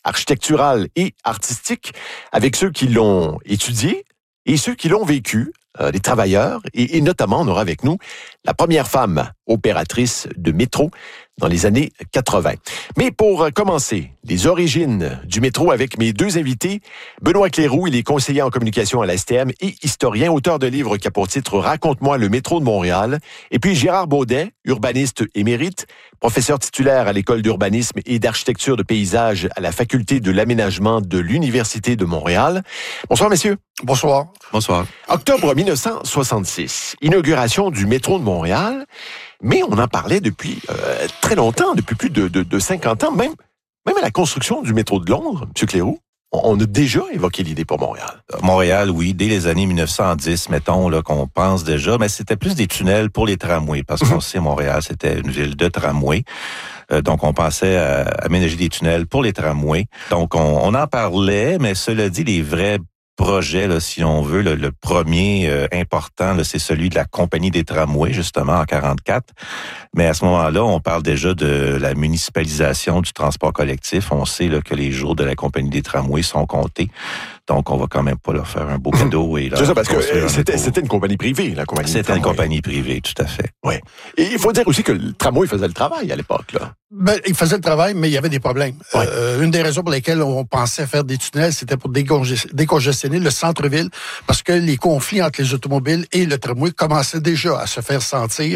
architecturale et artistique avec ceux qui l'ont étudié et ceux qui l'ont vécu, les travailleurs, et notamment on aura avec nous la première femme opératrice de métro dans les années 80. Mais pour commencer, les origines du métro avec mes deux invités, Benoît Cléroux, il est conseiller en communication à la STM et historien, auteur de livres qui a pour titre « Raconte-moi le métro de Montréal ». Et puis Gérard Baudet, urbaniste émérite, professeur titulaire à l'École d'urbanisme et d'architecture de paysage à la Faculté de l'aménagement de l'Université de Montréal. Bonsoir, messieurs. Bonsoir. Bonsoir. Octobre 1966, inauguration du métro de Montréal, mais on en parlait depuis très longtemps, depuis plus de 50 ans, même à la construction du métro de Londres, M. Cléroux. On a déjà évoqué l'idée pour Montréal. Montréal, oui, dès les années 1910, mettons, là, qu'on pense déjà, mais c'était plus des tunnels pour les tramways, parce qu'on sait, Montréal, c'était une ville de tramways. Donc, on pensait à aménager des tunnels pour les tramways. Donc, on en parlait, mais cela dit, les vrais projet, là, si on veut, le premier important, là, c'est celui de la compagnie des tramways, justement, en 44. Mais à ce moment-là, on parle déjà de la municipalisation du transport collectif. On sait là, que les jours de la compagnie des tramways sont comptés. Donc, on va quand même pas leur faire un beau cadeau. Et là, c'est ça, parce que c'était une compagnie privée, la compagnie. C'était une compagnie privée, tout à fait. Oui. Et il faut dire aussi que le tramway faisait le travail à l'époque, là. Ben, il faisait le travail, mais il y avait des problèmes. Ouais. Une des raisons pour lesquelles on pensait faire des tunnels, c'était pour décongestionner le centre-ville, parce que les conflits entre les automobiles et le tramway commençaient déjà à se faire sentir.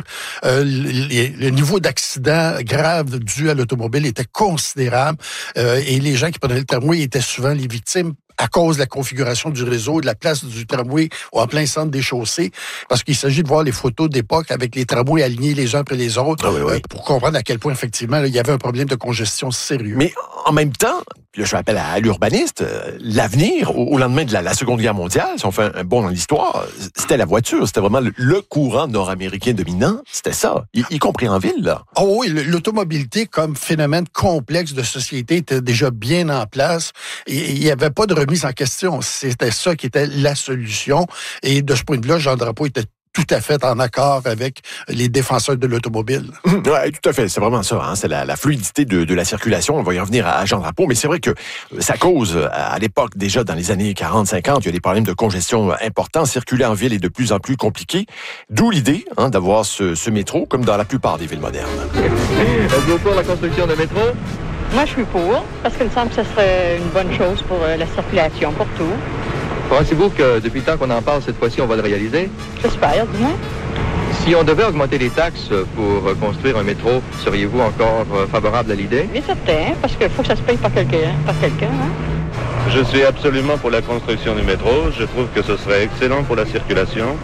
Le niveau d'accidents graves dû à l'automobile était considérable, et les gens qui prenaient le tramway étaient souvent les victimes à cause de la configuration du réseau, de la place du tramway en plein centre des chaussées, parce qu'il s'agit de voir les photos d'époque avec les tramways alignés les uns après les autres, pour comprendre à quel point, effectivement, là, il y avait un problème de congestion sérieux. Mais en même temps, là, je m'appelle à l'urbaniste, l'avenir, au lendemain de la Seconde Guerre mondiale, si on fait un bond dans l'histoire, c'était la voiture, c'était vraiment le courant nord-américain dominant, c'était ça, y compris en ville, là. Oh oui, l'automobilité comme phénomène complexe de société était déjà bien en place, et il n'y avait pas de remise en question, c'était ça qui était la solution, et de ce point de vue-là, Jean Drapeau était tout à fait en accord avec les défenseurs de l'automobile. Oui, tout à fait. C'est vraiment ça. Hein? C'est la fluidité de la circulation. On va y revenir à Jean Drapeau. Mais c'est vrai que ça cause, à l'époque, déjà dans les années 40-50, il y a des problèmes de congestion importants. Circuler en ville est de plus en plus compliqué. D'où l'idée d'avoir ce métro, comme dans la plupart des villes modernes. Êtes-vous pour la construction de métro? Moi, je suis pour, parce qu'il me semble que ce serait une bonne chose pour la circulation, pour tout. Pensez-vous que depuis le temps qu'on en parle, cette fois-ci, on va le réaliser? J'espère, du moins. Si on devait augmenter les taxes pour construire un métro, seriez-vous encore favorable à l'idée? Bien certain, parce qu'il faut que ça se paye par quelqu'un. Hein? Je suis absolument pour la construction du métro. Je trouve que ce serait excellent pour la circulation.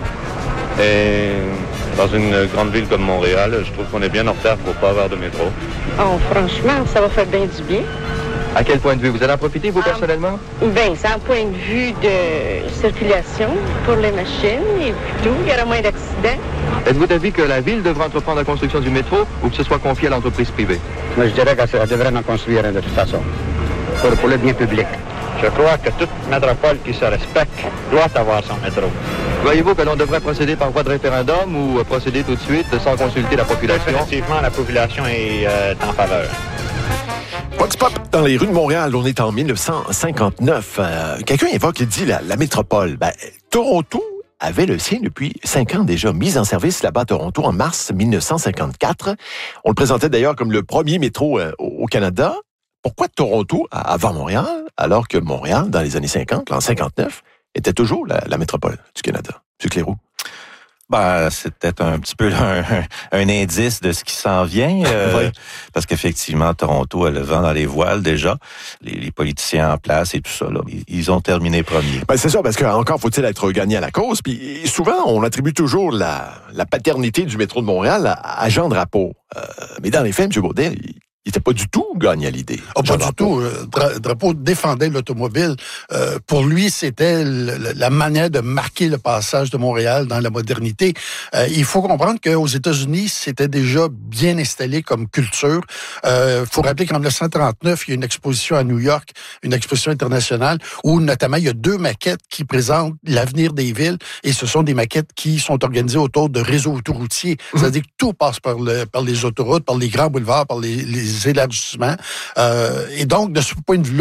Et dans une grande ville comme Montréal, je trouve qu'on est bien en retard pour pas avoir de métro. Oh, franchement, ça va faire bien du bien. À quel point de vue? Vous allez en profiter, vous, personnellement? Bien, c'est un point de vue de circulation pour les machines et puis tout. Il y aura moins d'accidents. Êtes-vous d'avis que la ville devrait entreprendre la construction du métro ou que ce soit confié à l'entreprise privée? Moi, je dirais qu'elle devrait en construire de toute façon, pour le bien public. Je crois que toute métropole qui se respecte doit avoir son métro. Voyez-vous que l'on devrait procéder par voie de référendum ou procéder tout de suite sans consulter la population? Effectivement, la population est en faveur. Vox Pop, dans les rues de Montréal, on est en 1959. Quelqu'un évoque, il dit la métropole. Toronto avait le sien depuis 5 ans déjà, mis en service là-bas à Toronto en mars 1954. On le présentait d'ailleurs comme le premier métro au Canada. Pourquoi Toronto avant Montréal, alors que Montréal, dans les années 50, en 59, était toujours la métropole du Canada? M. Cléroux. C'était un petit peu un indice de ce qui s'en vient, parce qu'effectivement, Toronto a le vent dans les voiles déjà. Les politiciens en place et tout ça, là, ils ont terminé premier. C'est ça, parce qu'encore faut-il être gagné à la cause. Puis souvent, on attribue toujours la paternité du métro de Montréal à Jean Drapeau. Mais dans les faits, M. Baudet, il n'était pas du tout gagné à l'idée. Pas du tout. Drapeau défendait l'automobile. Pour lui, c'était la manière de marquer le passage de Montréal dans la modernité. Il faut comprendre qu'aux États-Unis, c'était déjà bien installé comme culture. Faut rappeler qu'en 1939, il y a une exposition à New York, une exposition internationale, où notamment il y a 2 maquettes qui présentent l'avenir des villes, et ce sont des maquettes qui sont organisées autour de réseaux autoroutiers. C'est-à-dire que tout passe par les autoroutes, par les grands boulevards, par les élargissements. Et donc, de ce point de vue-là,